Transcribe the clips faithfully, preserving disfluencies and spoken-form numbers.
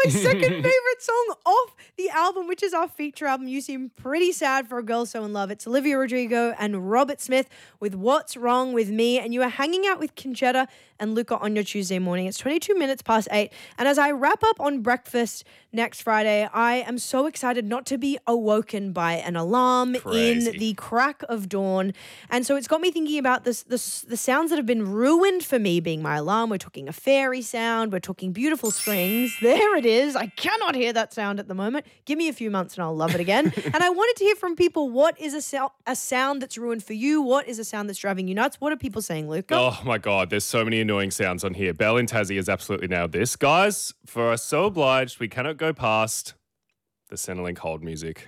my second favorite song off the album, which is our feature album. You seem pretty sad for a girl so in love. It's Olivia Rodrigo and Robert Smith with What's Wrong With Me. And you are hanging out with Conchetta and Luca on your Tuesday morning. It's twenty-two minutes past eight. And as I wrap up on breakfast next Friday, I am so excited not to be awoken by an alarm Crazy. in the crack of dawn. And so it's got me thinking about this, this the sounds that have been ruined for me being my alarm. We're talking a fairy sound. We're talking beautiful strings. There it is. I cannot hear that sound at the moment. Give me a few months and I'll love it again. And I wanted to hear from people, what is a, so- a sound that's ruined for you? What is a sound that's driving you nuts? What are people saying, Luca? Oh my God, there's so many annoying sounds on here. Belle in Tassie has absolutely nailed this. Guys, for us so obliged, we cannot go past the Centrelink hold music.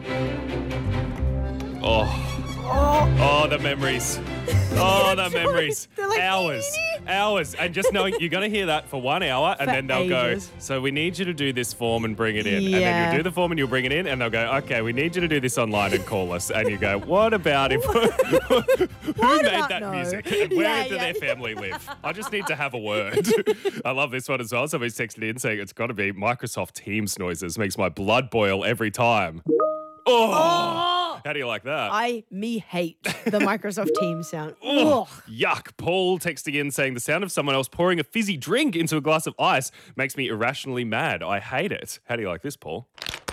Oh. Oh, the memories. Oh, the memories. They're like, hours. Hours. And just knowing you're going to hear that for one hour and For then they'll ages. go, so we need you to do this form and bring it in. And then Yeah. you'll do the form and you'll bring it in and they'll go, okay, we need you to do this online and call us. And you go, what about if... Who made about that no? music? And where Yeah, do yeah. their family live? I just need to have a word. I love this one as well. Somebody's texted in saying it's got to be Microsoft Teams noises. Makes my blood boil every time. Oh! Oh! How do you like that? I, me hate the Microsoft Teams sound. Oh, Ugh. yuck. Paul texting in saying the sound of someone else pouring a fizzy drink into a glass of ice makes me irrationally mad. I hate it. How do you like this, Paul?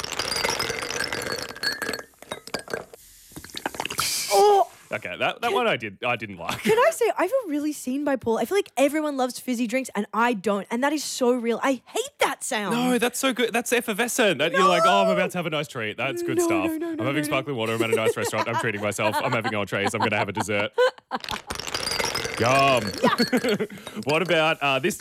Oh, Okay, that, that one I did I didn't like. can I say, I feel really seen by Paul. I feel like everyone loves fizzy drinks and I don't. And that is so real. I hate that sound. No, that's so good. That's effervescent. That You're like, oh, I'm about to have a nice treat. That's good No, stuff. no, no, I'm no, having no, sparkling water. I'm at a nice restaurant. I'm treating myself. I'm having entrees. I'm going to have a dessert. Yum. What about uh, this